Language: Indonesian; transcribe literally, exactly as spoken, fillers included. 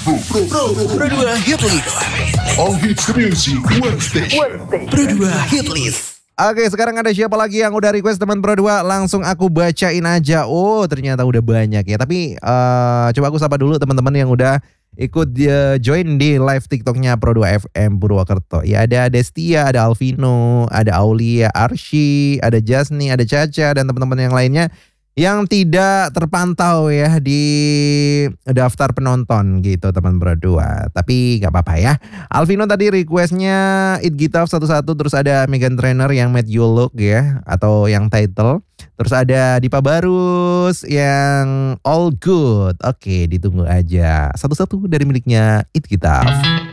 Pro dua Hit List. All Hits Music One Station. Pro dua Hit List. Oke, sekarang ada siapa lagi yang udah request teman Pro dua? Langsung aku bacain aja. Oh, ternyata udah banyak ya. Tapi uh, coba aku sapa dulu teman-teman yang udah ikut uh, join di live TikToknya Pro dua F M Purwokerto. Ya ada Destia, ada Alvino, ada Aulia, Arsy, ada Jasni, ada Caca dan teman-teman yang lainnya yang tidak terpantau ya di daftar penonton gitu teman berdua. Tapi gak apa-apa ya. Alvino tadi requestnya It Gitaf satu-satu. Terus ada Megan Trainor yang Made You Look ya, atau yang title. Terus ada Dipa Barus yang All Good. Oke, ditunggu aja. Satu-satu dari miliknya It Gitaf.